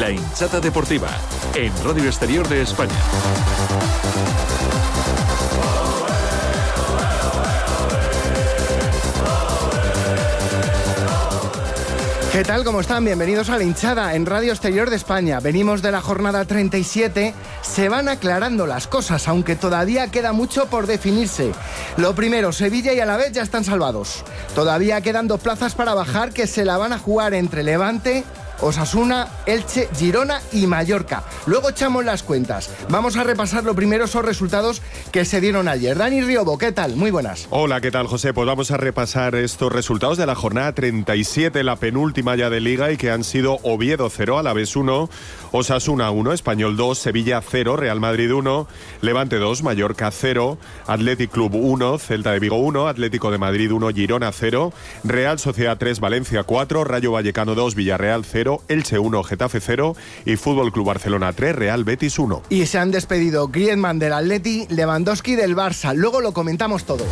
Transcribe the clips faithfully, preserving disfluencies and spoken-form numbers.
La hinchada deportiva, en Radio Exterior de España. ¿Qué tal? ¿Cómo están? Bienvenidos a La Hinchada en Radio Exterior de España. Venimos de la jornada treinta y siete. Se van aclarando las cosas, aunque todavía queda mucho por definirse. Lo primero, Sevilla y Alavés ya están salvados. Todavía quedan dos plazas para bajar que se la van a jugar entre Levante, Osasuna, Elche, Girona y Mallorca. Luego echamos las cuentas. Vamos a repasar lo primero esos resultados que se dieron ayer. Dani Riobo, ¿qué tal? Muy buenas. Hola, ¿qué tal, José? Pues vamos a repasar estos resultados de la jornada treinta y siete, la penúltima ya de Liga, y que han sido Oviedo cero, Alavés uno, Osasuna uno, Español dos, Sevilla cero, Real Madrid uno, Levante dos, Mallorca cero, Athletic Club uno, Celta de Vigo uno, Atlético de Madrid uno, Girona cero, Real Sociedad tres, Valencia cuatro, Rayo Vallecano dos, Villarreal cero, Elche uno, Getafe cero y Fútbol Club Barcelona tres, Real Betis uno. Y se han despedido Griezmann del Atleti, Lewandowski del Barça. Luego lo comentamos todo.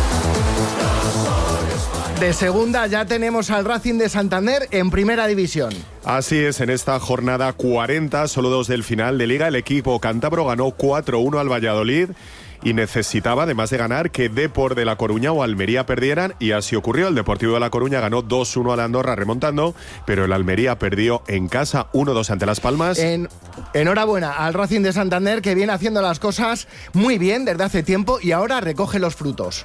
De segunda ya tenemos al Racing de Santander en primera división. Así es, en esta jornada cuarenta, solo dos del final de Liga, el equipo cántabro ganó cuatro uno al Valladolid y necesitaba, además de ganar, que Depor de La Coruña o Almería perdieran, y así ocurrió. El Deportivo de La Coruña ganó dos uno al Andorra remontando, pero el Almería perdió en casa uno dos ante Las Palmas. En, enhorabuena al Racing de Santander, que viene haciendo las cosas muy bien desde hace tiempo y ahora recoge los frutos.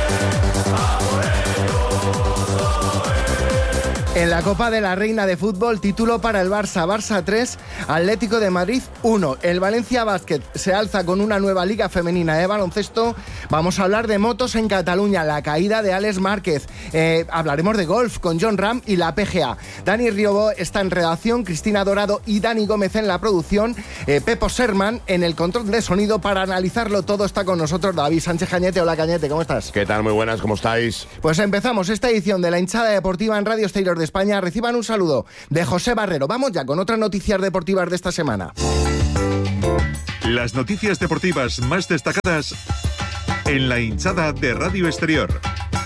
En la Copa de la Reina de Fútbol, título para el Barça. Barça tres, Atlético de Madrid uno. El Valencia Basket se alza con una nueva liga femenina de baloncesto. Vamos a hablar de motos en Cataluña, la caída de Alex Márquez. Eh, hablaremos de golf con John Ram y la P G A. Dani Riobo está en redacción, Cristina Dorado y Dani Gómez en la producción. Eh, Pepo Serman en el control de sonido. Para analizarlo todo está con nosotros David Sánchez Cañete. Hola, Cañete, ¿cómo estás? ¿Qué tal? Muy buenas, ¿cómo estáis? Pues empezamos esta edición de La Hinchada Deportiva en Radio Exterior de España. Reciban un saludo de José Barrero. Vamos ya con otras noticias deportivas de esta semana. Las noticias deportivas más destacadas en La Hinchada de Radio Exterior.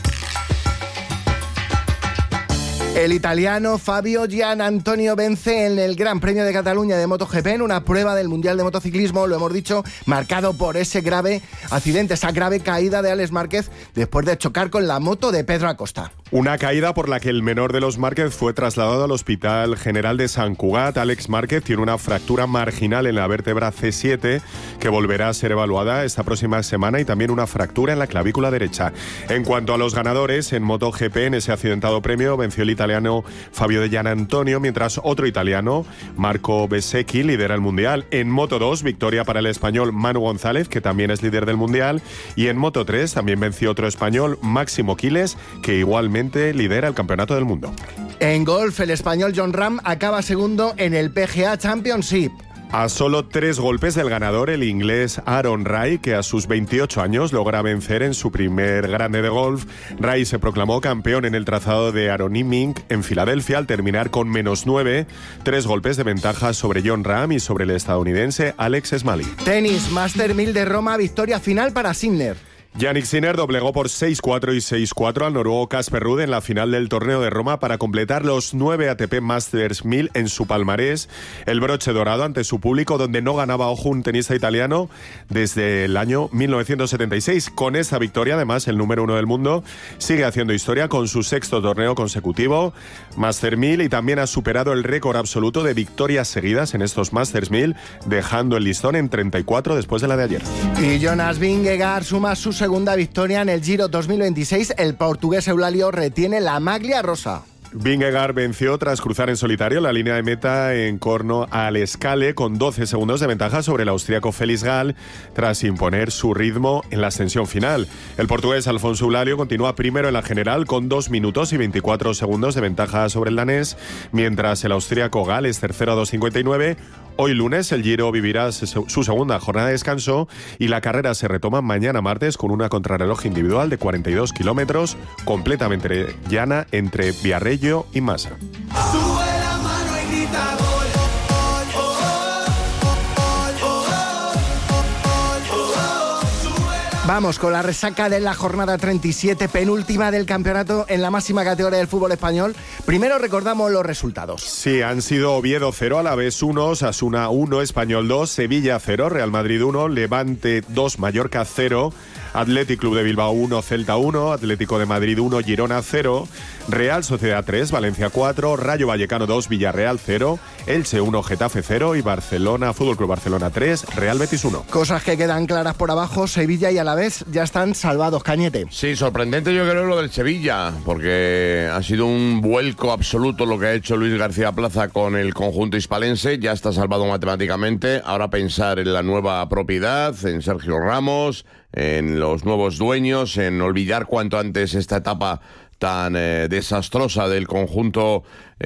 El italiano Fabio Gianantonio vence en el Gran Premio de Cataluña de MotoGP en una prueba del Mundial de Motociclismo, lo hemos dicho, marcado por ese grave accidente, esa grave caída de Alex Márquez después de chocar con la moto de Pedro Acosta. Una caída por la que el menor de los Márquez fue trasladado al Hospital General de Sant Cugat. Alex Márquez tiene una fractura marginal en la vértebra C siete que volverá a ser evaluada esta próxima semana, y también una fractura en la clavícula derecha. En cuanto a los ganadores, en MotoGP, en ese accidentado premio, venció el italiano Fabio Gianantonio, mientras otro italiano, Marco Bezzecchi, lidera el Mundial. En Moto dos, victoria para el español Manu González, que también es líder del Mundial. Y en Moto tres también venció otro español, Máximo Quiles, que igualmente lidera el Campeonato del Mundo. En golf, el español John Ram acaba segundo en el P G A Championship. A solo tres golpes del ganador, el inglés Aaron Rai, que a sus veintiocho años logra vencer en su primer grande de golf. Rai se proclamó campeón en el trazado de Aronimink en Filadelfia al terminar con menos nueve, tres golpes de ventaja sobre John Ram y sobre el estadounidense Alex Smalley. Tenis, Master mil de Roma, victoria final para Sinner. Jannik Sinner doblegó por seis cuatro y seis cuatro al noruego Casper Ruud en la final del torneo de Roma para completar los nueve A T P Masters mil en su palmarés, el broche dorado ante su público, donde no ganaba, ojo, un tenista italiano desde el año mil novecientos setenta y seis. Con esta victoria, además, el número uno del mundo sigue haciendo historia con su sexto torneo consecutivo, Master mil, y también ha superado el récord absoluto de victorias seguidas en estos Masters mil, dejando el listón en treinta y cuatro después de la de ayer. Y Jonas Vingegaard suma sus segunda victoria en el Giro dos mil veintiséis. El portugués Eulalio retiene la maglia rosa. Vingegaard venció tras cruzar en solitario la línea de meta en Corno al Escale con doce segundos de ventaja sobre el austríaco Félix Gall, tras imponer su ritmo en la ascensión final. El portugués Alfonso Eulalio continúa primero en la general con dos minutos y veinticuatro segundos de ventaja sobre el danés, mientras el austríaco Gall es tercero a dos cincuenta y nueve. Hoy lunes el Giro vivirá su segunda jornada de descanso y la carrera se retoma mañana martes con una contrarreloj individual de cuarenta y dos kilómetros completamente llana entre Viarreggio y Massa. Vamos con la resaca de la jornada treinta y siete, penúltima del campeonato en la máxima categoría del fútbol español. Primero recordamos los resultados. Sí, han sido Oviedo cero, Alavés uno, Osasuna uno, Español dos, Sevilla cero, Real Madrid uno, Levante dos, Mallorca cero, Athletic Club de Bilbao uno, Celta uno, Atlético de Madrid uno, Girona cero, Real Sociedad tres, Valencia cuatro, Rayo Vallecano dos, Villarreal cero, Elche uno, Getafe cero y Barcelona, Fútbol Club Barcelona tres, Real Betis uno. Cosas que quedan claras por abajo, Sevilla y Alavés ya están salvados, Cañete. Sí, sorprendente yo creo lo del Sevilla, porque ha sido un vuelco absoluto lo que ha hecho Luis García Plaza con el conjunto hispalense, ya está salvado matemáticamente, ahora pensar en la nueva propiedad, en Sergio Ramos, en los nuevos dueños, en olvidar cuanto antes esta etapa tan eh, desastrosa del conjunto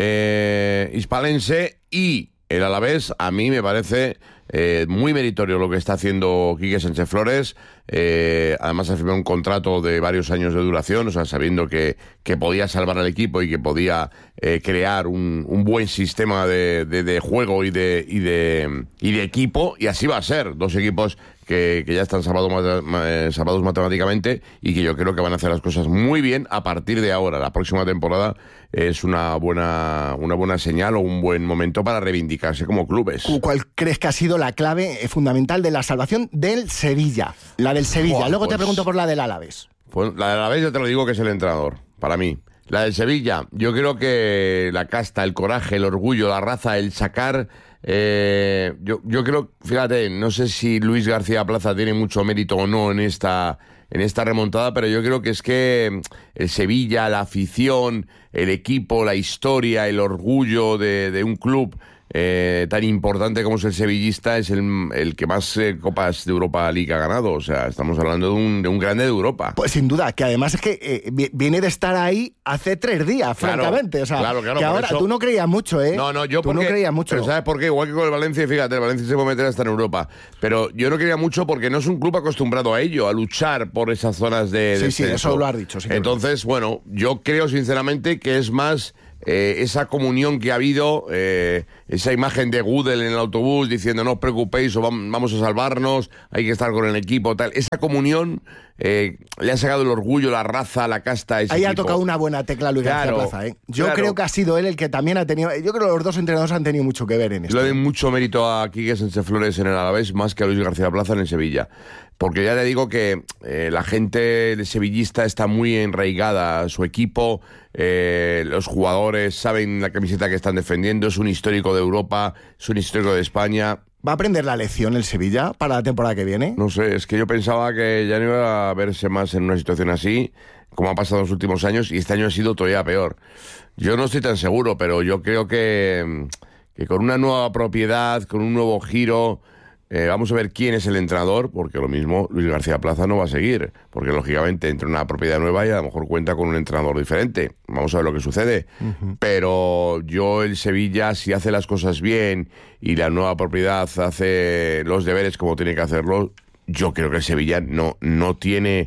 eh, hispalense. Y el Alavés, a mí me parece eh, muy meritorio lo que está haciendo Quique Sánchez Flores. Eh, además ha firmado un contrato de varios años de duración, o sea, sabiendo que, que podía salvar al equipo y que podía eh, crear un, un buen sistema de, de, de juego y de, y, de, y de equipo, y así va a ser. Dos equipos que, que ya están salvados, salvados matemáticamente y que yo creo que van a hacer las cosas muy bien a partir de ahora. La próxima temporada es una buena, una buena señal o un buen momento para reivindicarse como clubes. ¿Cuál crees que ha sido la clave fundamental de la salvación del Sevilla? La del Sevilla. Buah, Luego pues, te pregunto por la del Alavés. Pues la del Alavés ya te lo digo que es el entrenador, para mí. La del Sevilla, yo creo que la casta, el coraje, el orgullo, la raza, el sacar... Eh, yo, yo creo, fíjate, no sé si Luis García Plaza tiene mucho mérito o no en esta, en esta remontada, pero yo creo que es que el Sevilla, la afición, el equipo, la historia, el orgullo de, de un club eh, tan importante como es el sevillista es el, el que más eh, Copas de Europa League ha ganado. O sea, estamos hablando de un, de un grande de Europa. Pues sin duda, que además es que eh, viene de estar ahí hace tres días, claro, francamente. O sea, claro, claro, que ahora eso... tú no creías mucho, ¿eh? No, no, yo tú porque... no creías mucho. Pero ¿sabes por qué? Igual que con el Valencia, fíjate, el Valencia se puede meter hasta en Europa. Pero yo no creía mucho porque no es un club acostumbrado a ello, a luchar por esas zonas de Sí, descenso. sí, eso lo has dicho. Sí, Entonces, bueno, yo creo sinceramente que es más... Eh, esa comunión que ha habido, eh, esa imagen de Gudel en el autobús diciendo no os preocupéis o vamos a salvarnos, hay que estar con el equipo, tal, esa comunión eh, le ha sacado el orgullo, la raza, la casta a ese Ahí equipo. Ha tocado una buena tecla Luis claro, García Plaza, ¿eh? Yo claro. creo que ha sido él el que también ha tenido, yo creo que los dos entrenadores han tenido mucho que ver en esto. Le doy mucho mérito a Quique Sánchez Flores en el Alavés más que a Luis García Plaza en el Sevilla. Porque ya le digo que eh, la gente sevillista está muy enraigada a su equipo, eh, los jugadores saben la camiseta que están defendiendo, es un histórico de Europa, es un histórico de España. ¿Va a aprender la lección el Sevilla para la temporada que viene? No sé, es que yo pensaba que ya no iba a verse más en una situación así, como ha pasado en los últimos años, y este año ha sido todavía peor. Yo no estoy tan seguro, pero yo creo que, que con una nueva propiedad, con un nuevo giro... Eh, vamos a ver quién es el entrenador, porque lo mismo Luis García Plaza no va a seguir, porque lógicamente entra en una propiedad nueva y a lo mejor cuenta con un entrenador diferente. Vamos a ver lo que sucede. Uh-huh. Pero yo el Sevilla, si hace las cosas bien y la nueva propiedad hace los deberes como tiene que hacerlo, yo creo que el Sevilla no, no tiene...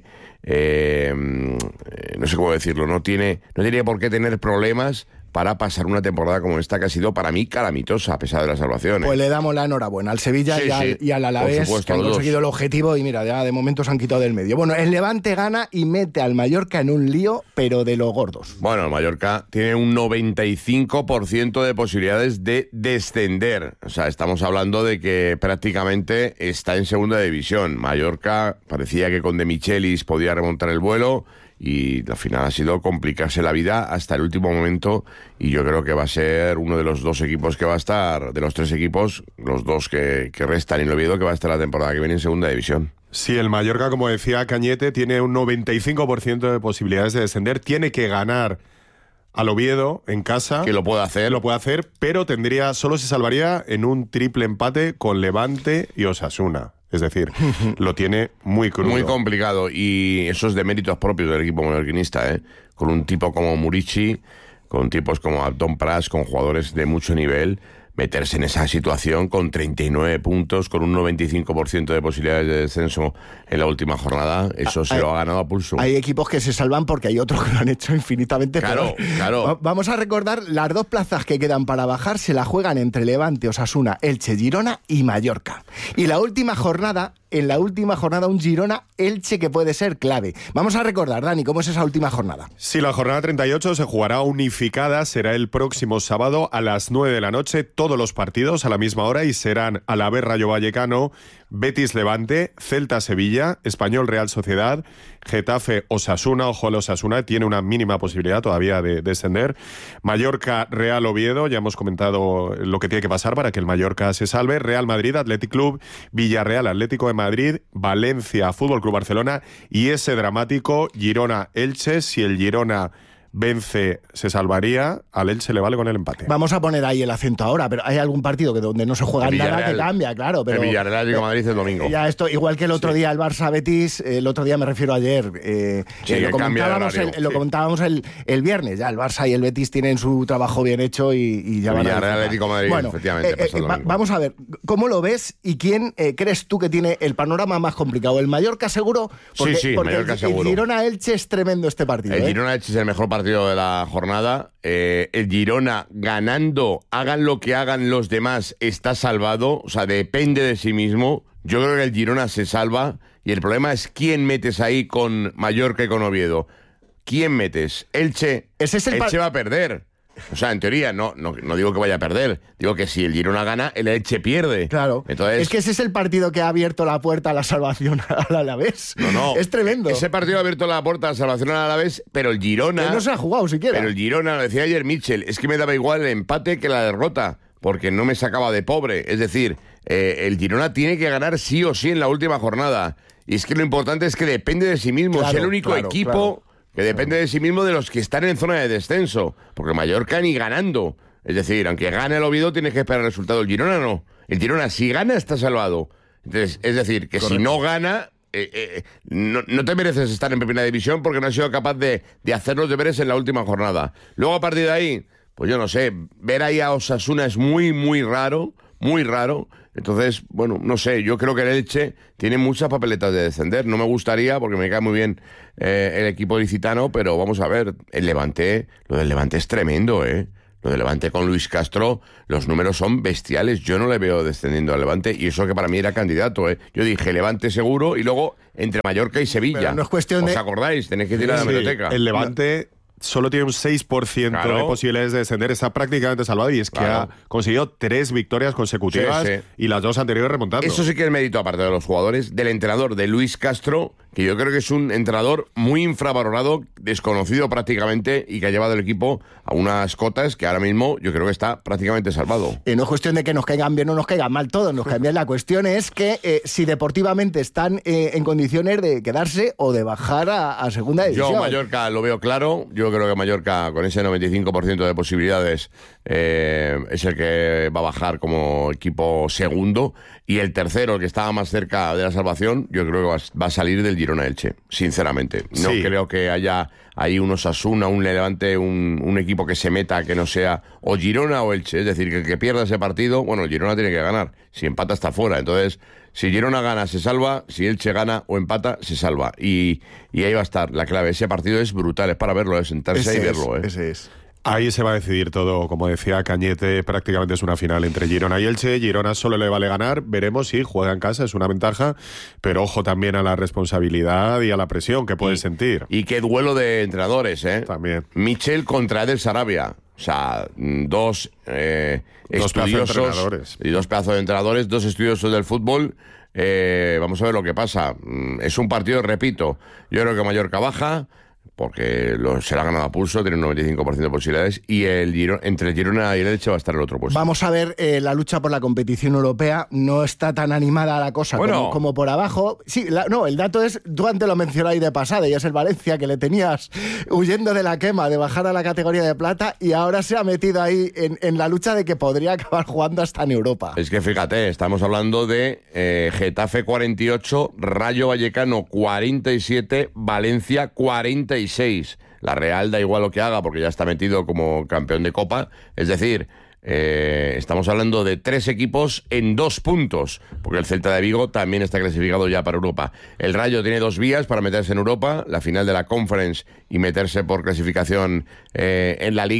Eh, no sé cómo decirlo, no tiene, no tiene por qué tener problemas para pasar una temporada como esta que ha sido para mí calamitosa a pesar de la salvación. ¿eh? Pues le damos la enhorabuena al Sevilla sí, y, al, sí, y al Alavés, supuesto, que han conseguido el objetivo y mira, ya de momento se han quitado del medio. Bueno, el Levante gana y mete al Mallorca en un lío, pero de los gordos. Bueno, el Mallorca tiene un noventa y cinco por ciento de posibilidades de descender. O sea, estamos hablando de que prácticamente está en segunda división. Mallorca parecía que con De Michelis podía remontar el vuelo y al final ha sido complicarse la vida hasta el último momento, y yo creo que va a ser uno de los dos equipos que va a estar, de los tres equipos, los dos que, que restan en el Oviedo, que va a estar la temporada que viene en segunda división. Sí, el Mallorca, como decía Cañete, tiene un noventa y cinco por ciento de posibilidades de descender, tiene que ganar al Oviedo en casa. Que lo puede hacer. Lo puede hacer, pero tendría, solo se salvaría en un triple empate con Levante y Osasuna. Es decir, lo tiene muy crudo. Muy complicado, y eso es de méritos propios del equipo mallorquinista, ¿eh? Con un tipo como Murici, con tipos como Abdón Pras, con jugadores de mucho nivel, meterse en esa situación con treinta y nueve puntos, con un noventa y cinco por ciento de posibilidades de descenso en la última jornada, eso se hay, lo ha ganado a pulso. Hay equipos que se salvan porque hay otros que lo han hecho infinitamente claro, peor. Claro, Vamos a recordar las dos plazas que quedan para bajar, se la juegan entre Levante, Osasuna, Elche, Girona y Mallorca. Y la última jornada en la última jornada un Girona-Elche que puede ser clave. Vamos a recordar, Dani, ¿cómo es esa última jornada? Sí, la jornada treinta y ocho se jugará unificada, será el próximo sábado a las nueve de la noche, todos los partidos a la misma hora y serán Alavés Rayo Vallecano, Betis Levante, Celta Sevilla, Español Real Sociedad, Getafe Osasuna, ojo al Osasuna, tiene una mínima posibilidad todavía de descender, Mallorca Real Oviedo, ya hemos comentado lo que tiene que pasar para que el Mallorca se salve, Real Madrid Athletic Club, Villarreal Atlético de Madrid, Valencia Fútbol Club Barcelona y ese dramático Girona Elche. Si el Girona vence, se salvaría, al Elche le vale con el empate. Vamos a poner ahí el acento ahora, pero hay algún partido que donde no se juega nada que cambia, claro. Pero el Villarreal Atlético de Madrid el domingo. Ya esto, igual que el otro sí. día el Barça Betis, el otro día me refiero ayer, eh, sí, eh, lo, comentábamos el, sí. lo comentábamos el, el viernes, ya el Barça y el Betis tienen su trabajo bien hecho y, y ya el van Villarreal a Atlético de Madrid, bueno, efectivamente. Eh, eh, va, vamos a ver, ¿cómo lo ves y quién eh, crees tú que tiene el panorama más complicado? ¿El Mallorca seguro? Porque, sí, sí, porque Mallorca el, seguro. El Girona-Elche es tremendo este partido. El ¿eh? Girona-Elche es el mejor partido de la jornada. Eh, el Girona ganando, hagan lo que hagan los demás, está salvado, o sea, depende de sí mismo. Yo creo que el Girona se salva y el problema es quién metes ahí con Mallorca y con Oviedo. ¿Quién metes? Elche. Ese es el Elche par- va a perder. O sea, en teoría, no, no, no digo que vaya a perder. Digo que si el Girona gana, el Elche pierde. Claro. Entonces, es que ese es el partido que ha abierto la puerta a la salvación al Alavés. No, no. Es tremendo. Ese partido ha abierto la puerta a la salvación al Alavés, pero el Girona... Que no se ha jugado siquiera. Pero el Girona, lo decía ayer Mitchell, es que me daba igual el empate que la derrota, porque no me sacaba de pobre. Es decir, eh, el Girona tiene que ganar sí o sí en la última jornada. Y es que lo importante es que depende de sí mismo. Claro, es el único claro, equipo... claro. que depende de sí mismo de los que están en zona de descenso, porque Mallorca ni ganando, es decir, aunque gane el Oviedo tienes que esperar el resultado, el Girona no, el Girona si gana está salvado, entonces es decir, que Correcto. Si no gana, eh, eh, no, no te mereces estar en primera división porque no has sido capaz de, de hacer los deberes en la última jornada. Luego a partir de ahí, pues yo no sé, ver ahí a Osasuna es muy, muy raro, muy raro. Entonces, bueno, no sé, yo creo que el Elche tiene muchas papeletas de descender. No me gustaría, porque me cae muy bien eh, el equipo licitano, pero vamos a ver, el Levante, lo del Levante es tremendo, ¿eh? Lo del Levante con Luis Castro, los números son bestiales. Yo no le veo descendiendo al Levante, y eso que para mí era candidato, ¿eh? Yo dije Levante seguro, y luego entre Mallorca y Sevilla. Pero no es cuestión ¿Os de... acordáis? Tenéis que tirar sí, a la biblioteca. El Levante... No. Solo tiene un seis por ciento claro. de posibilidades de descender, está prácticamente salvado y es que claro. ha conseguido tres victorias consecutivas sí, sí. y las dos anteriores remontando. Eso sí que es mérito, aparte de los jugadores, del entrenador, de Luis Castro, que yo creo que es un entrenador muy infravalorado, desconocido prácticamente y que ha llevado el equipo a unas cotas que ahora mismo yo creo que está prácticamente salvado. Eh, no es cuestión de que nos caigan bien o nos caigan mal todos, nos caigan bien. La cuestión es que eh, si deportivamente están eh, en condiciones de quedarse o de bajar a, a segunda división. Yo Mallorca lo veo claro, yo creo que Mallorca con ese noventa y cinco por ciento de posibilidades eh, es el que va a bajar como equipo segundo, y el tercero, el que estaba más cerca de la salvación, yo creo que va, va a salir del Girona-Elche, sinceramente. No sí. creo que haya ahí un Osasuna, un Levante, un, un equipo que se meta que no sea o Girona o Elche, es decir, que el que pierda ese partido, bueno, el Girona tiene que ganar, si empata está fuera, entonces si Girona gana se salva, si Elche gana o empata se salva, y, y ahí va a estar la clave. Ese partido es brutal, es para verlo, es sentarse ese y verlo. Es, ¿eh? Ese es. Ahí se va a decidir todo, como decía Cañete, prácticamente es una final entre Girona y Elche. Girona solo le vale ganar, veremos si juega en casa, es una ventaja, pero ojo también a la responsabilidad y a la presión que puede y, sentir. Y qué duelo de entrenadores, ¿eh? También. Michel contra Eder Sarabia, o sea, dos, eh, dos estudiosos y dos pedazos de entrenadores, dos estudiosos del fútbol. Eh, vamos a ver lo que pasa. Es un partido, repito, yo creo que Mallorca baja, porque lo, se la ha ganado a pulso, tiene un noventa y cinco por ciento de posibilidades, y el Girona, entre el Girona y el Elche va a estar el otro puesto. Vamos a ver, eh, la lucha por la competición europea no está tan animada la cosa bueno. como, como por abajo. Sí, la, no, el dato es, tú antes lo mencionáis de pasada, y es el Valencia, que le tenías huyendo de la quema de bajar a la categoría de plata, y ahora se ha metido ahí en, en la lucha de que podría acabar jugando hasta en Europa. Es que fíjate, estamos hablando de eh, Getafe cuarenta y ocho, Rayo Vallecano cuarenta y siete, Valencia cuarenta y seis. La Real da igual lo que haga porque ya está metido como campeón de Copa. Es decir, eh, estamos hablando de tres equipos en dos puntos, porque el Celta de Vigo también está clasificado ya para Europa. El Rayo tiene dos vías para meterse en Europa, la final de la Conference y meterse por clasificación eh, en la Liga.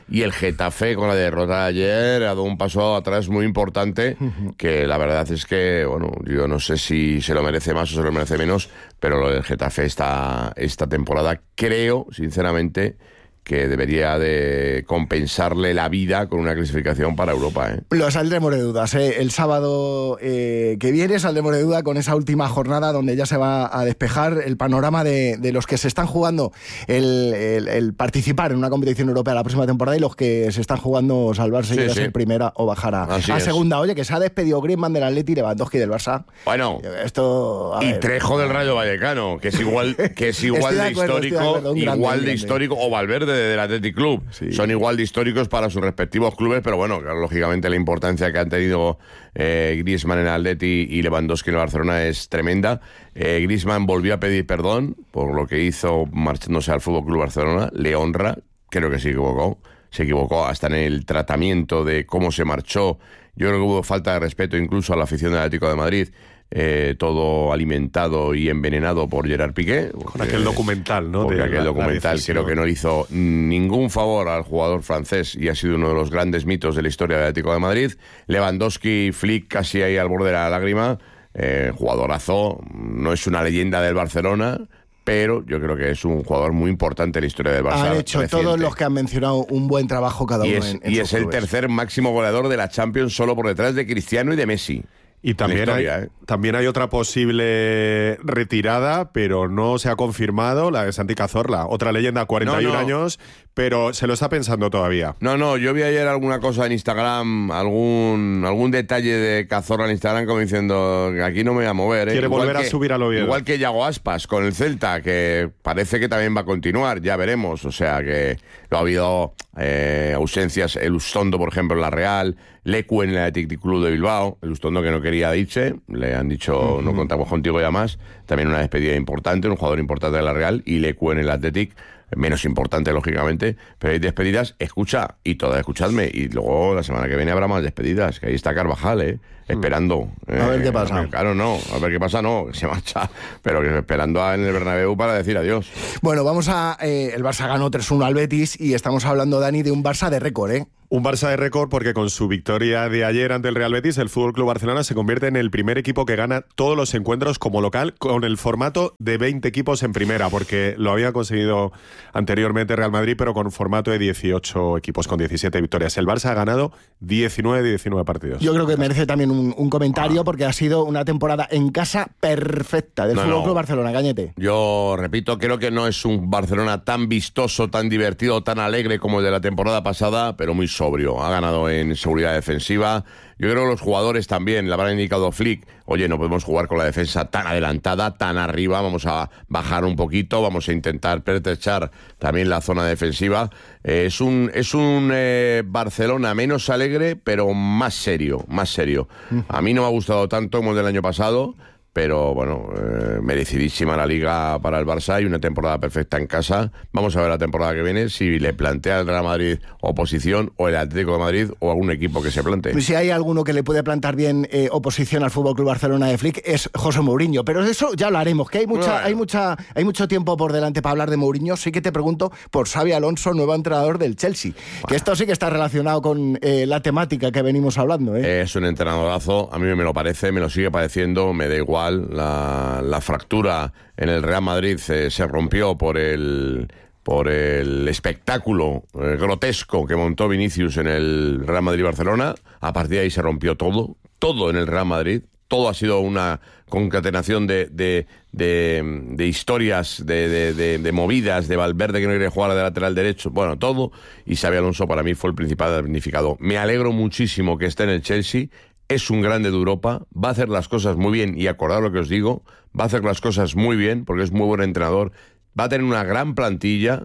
Y el Getafe, con la derrota de ayer, ha dado un paso atrás muy importante, que la verdad es que, bueno, yo no sé si se lo merece más o se lo merece menos, pero lo del Getafe esta, esta temporada creo, sinceramente, que debería de compensarle la vida con una clasificación para Europa, ¿eh? Lo saldremos de dudas, ¿eh? El sábado eh, que viene saldremos de duda con esa última jornada donde ya se va a despejar el panorama de, de los que se están jugando el, el, el participar en una competición europea la próxima temporada y los que se están jugando salvarse Sí, y sí. ser primera o bajar a, Así a es. segunda. Oye, que se ha despedido Griezmann del Atleti y Lewandowski del Barça. Bueno, Esto... a y ver. Trejo del Rayo Vallecano, que es igual, que es igual Estoy de de, acuerdo, estoy de histórico, acuerdo, un grande, igual un de grande. histórico, o Valverde del Athletic Club. Sí. Son igual de históricos para sus respectivos clubes, pero bueno, claro, lógicamente la importancia que han tenido eh, Griezmann en el Atleti y Lewandowski en el Barcelona es tremenda. Eh, Griezmann volvió a pedir perdón por lo que hizo marchándose al F C Barcelona, le honra, creo que se equivocó, se equivocó hasta en el tratamiento de cómo se marchó. Yo creo que hubo falta de respeto incluso a la afición del Atlético de Madrid. Eh, todo alimentado y envenenado por Gerard Piqué. Con aquel documental, ¿no? Porque de aquel la- la documental decisión. creo que no hizo ningún favor al jugador francés y ha sido uno de los grandes mitos de la historia del Atlético de Madrid. Lewandowski, Flick casi ahí al borde de la lágrima. Eh, jugadorazo, no es una leyenda del Barcelona, pero yo creo que es un jugador muy importante en la historia del Barça. Han hecho reciente. todos los que han mencionado un buen trabajo cada Y uno es, en, en y sus es el clubes. tercer máximo goleador de la Champions, solo por detrás de Cristiano y de Messi. Y también, La historia, hay, ¿eh? también hay otra posible retirada, pero no se ha confirmado, la de Santi Cazorla. Otra leyenda, cuarenta y uno No, no. años, pero se lo está pensando todavía. No, no, yo vi ayer alguna cosa en Instagram, algún algún detalle de Cazorla en Instagram como diciendo que aquí no me voy a mover. ¿eh? Quiere Igual volver a que- subir al Oviedo. Igual que Yago Aspas con el Celta, que parece que también va a continuar, ya veremos. O sea que no ha habido eh, ausencias, el Ustondo, por ejemplo, en la Real, Lecu en el Athletic Club de Bilbao, el Ustondo que no quería dice, le han dicho uh-huh. no contamos contigo ya más, también una despedida importante, un jugador importante de la Real, y Lecu en el Athletic, menos importante, lógicamente, pero hay despedidas, escucha, y todas, escuchadme, y luego la semana que viene habrá más despedidas, que ahí está Carvajal, ¿eh? Esperando. A ver eh, qué pasa. Claro, no, a ver qué pasa, no, que se marcha, pero que esperando a- en el Bernabéu para decir adiós. Bueno, vamos a... Eh, el Barça ganó tres uno al Betis y estamos hablando, Dani, de un Barça de récord, ¿eh? Un Barça de récord porque con su victoria de ayer ante el Real Betis, el F C Barcelona se convierte en el primer equipo que gana todos los encuentros como local con el formato de veinte equipos en primera, porque lo había conseguido anteriormente Real Madrid, pero con formato de dieciocho equipos, con diecisiete victorias. El Barça ha ganado diecinueve de diecinueve partidos. Yo creo que merece también un, un comentario ah. porque ha sido una temporada en casa perfecta del no, F C no. Barcelona, Cañete. Yo repito, creo que no es un Barcelona tan vistoso, tan divertido, tan alegre como el de la temporada pasada, pero muy sobrio. Ha ganado en seguridad defensiva. Yo creo que los jugadores también, le habrá indicado Flick, oye, no podemos jugar con la defensa tan adelantada, tan arriba, vamos a bajar un poquito, vamos a intentar pertrechar también la zona defensiva. Eh, es un, es un eh, Barcelona menos alegre, pero más serio, más serio. A mí no me ha gustado tanto como el del año pasado, pero bueno, eh, merecidísima la Liga para el Barça y una temporada perfecta en casa. Vamos a ver la temporada que viene si le plantea el Real Madrid oposición o el Atlético de Madrid o algún equipo que se plantee. Si hay alguno que le puede plantar bien eh, oposición al F C Barcelona de Flick es José Mourinho, pero de eso ya hablaremos, que hay mucha, bueno. hay mucha, hay mucho tiempo por delante para hablar de Mourinho. Sí que te pregunto por Xabi Alonso, nuevo entrenador del Chelsea, bueno. que esto sí que está relacionado con eh, la temática que venimos hablando. ¿eh? Es un entrenadorazo, a mí me lo parece, me lo sigue pareciendo, me da igual. La, la fractura en el Real Madrid eh, se rompió por el por el espectáculo eh, grotesco que montó Vinicius en el Real Madrid-Barcelona. A partir de ahí se rompió todo, todo en el Real Madrid. Todo ha sido una concatenación de, de, de, de historias, de, de, de, de movidas, de Valverde que no quiere jugar de lateral derecho, bueno, todo. Y Xabi Alonso para mí fue el principal damnificado. Me alegro muchísimo que esté en el Chelsea. Es un grande de Europa, va a hacer las cosas muy bien, y acordad lo que os digo, va a hacer las cosas muy bien, porque es muy buen entrenador, va a tener una gran plantilla,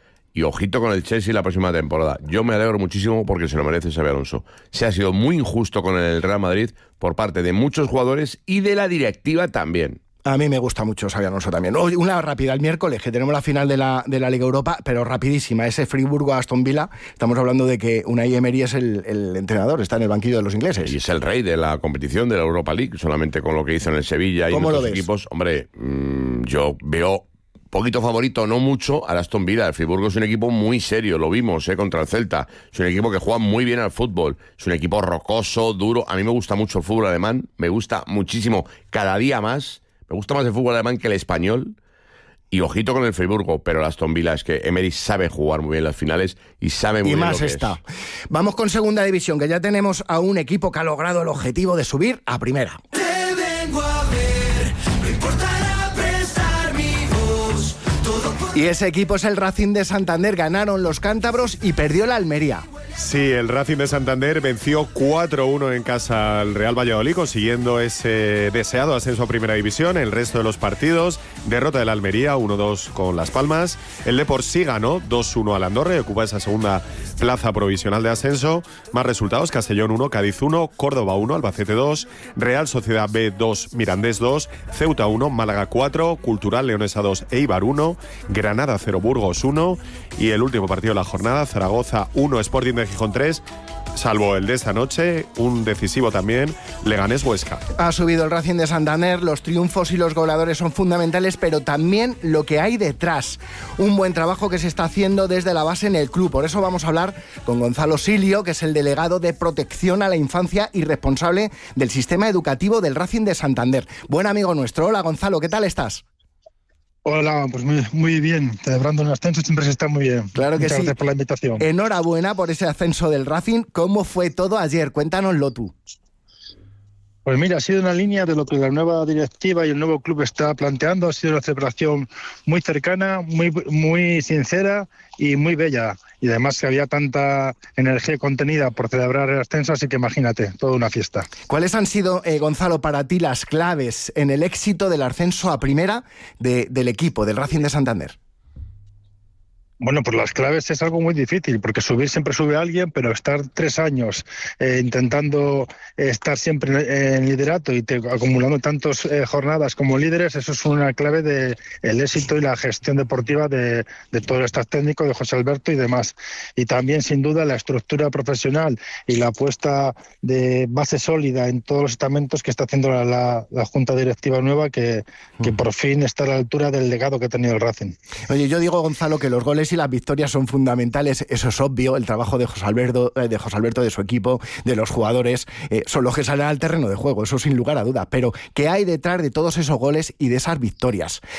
y ojito con el Chelsea la próxima temporada. Yo me alegro muchísimo porque se lo merece Xabi Alonso. Se ha sido muy injusto con el Real Madrid por parte de muchos jugadores y de la directiva también. A mí me gusta mucho Xabi Alonso también. Una rápida, el miércoles, que tenemos la final de la, de la Liga Europa, pero rapidísima, ese Friburgo-Aston Villa. Estamos hablando de que Unai Emery es el, el entrenador, está en el banquillo de los ingleses. Y es el rey de la competición de la Europa League, solamente con lo que hizo en el Sevilla y en otros equipos. Hombre, mmm, yo veo poquito favorito, no mucho, al Aston Villa. El Friburgo es un equipo muy serio, lo vimos eh, contra el Celta. Es un equipo que juega muy bien al fútbol. Es un equipo rocoso, duro. A mí me gusta mucho el fútbol alemán, me gusta muchísimo, cada día más. Me gusta más el fútbol alemán que el español. Y ojito con el Friburgo, pero el Aston Villa es que Emery sabe jugar muy bien las finales y sabe muy y bien más lo que está. es. Vamos con segunda división, que ya tenemos a un equipo que ha logrado el objetivo de subir a primera. Te vengo a ver, no importará prestar mi voz, todo por... Y ese equipo es el Racing de Santander. Ganaron los cántabros y perdió la Almería. Sí, el Racing de Santander venció cuatro uno en casa al Real Valladolid, consiguiendo ese deseado ascenso a Primera División. El resto de los partidos, derrota del Almería, uno dos con Las Palmas. El Depor sí ganó dos uno al Andorra y ocupa esa segunda plaza provisional de ascenso. Más resultados: Castellón uno, Cádiz uno, Córdoba uno, Albacete dos, Real Sociedad B dos, Mirandés dos, Ceuta uno, Málaga cuatro, Cultural Leonesa dos, Eibar uno, Granada cero, Burgos uno y el último partido de la jornada, Zaragoza uno, Sporting de Gijón tres, salvo el de esta noche, un decisivo también, Leganés Huesca. Ha subido el Racing de Santander, los triunfos y los goleadores son fundamentales, pero también lo que hay detrás. Un buen trabajo que se está haciendo desde la base en el club. Por eso vamos a hablar con Gonzalo Silio, que es el delegado de protección a la infancia y responsable del sistema educativo del Racing de Santander. Buen amigo nuestro. Hola Gonzalo, ¿qué tal estás? Hola, pues muy, muy bien. Celebrando un ascenso siempre se está muy bien. Claro que Muchas sí. Gracias por la invitación. Enhorabuena por ese ascenso del Racing. ¿Cómo fue todo ayer? Cuéntanoslo tú. Pues mira, ha sido una línea de lo que la nueva directiva y el nuevo club está planteando. Ha sido una celebración muy cercana, muy, muy sincera y muy bella. Y además que había tanta energía contenida por celebrar el ascenso, así que imagínate, toda una fiesta. ¿Cuáles han sido, eh, Gonzalo, para ti las claves en el éxito del ascenso a primera de, del equipo, del Racing de Santander? Bueno, pues las claves es algo muy difícil, porque subir siempre sube a alguien, pero estar tres años eh, intentando eh, estar siempre en liderato y te, acumulando tantas eh, jornadas como líderes, eso es una clave del de éxito y la gestión deportiva de, de todo el staff técnico, de José Alberto y demás. Y también, sin duda, la estructura profesional y la apuesta de base sólida en todos los estamentos que está haciendo la, la, la Junta Directiva nueva, que, que por fin está a la altura del legado que ha tenido el Racing. Oye, yo digo, Gonzalo, que los goles y las victorias son fundamentales, eso es obvio. El trabajo de José Alberto, de José Alberto, de su equipo, de los jugadores, eh, son los que salen al terreno de juego, eso sin lugar a dudas. Pero ¿qué hay detrás de todos esos goles y de esas victorias?